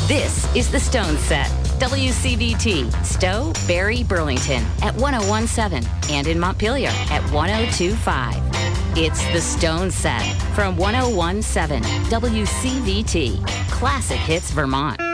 This is the Stone Set. WCVT, Stowe, Barry, Burlington at 101.7 and in Montpelier at 102.5. It's the Stone Set from 101.7 WCVT, Classic Hits Vermont.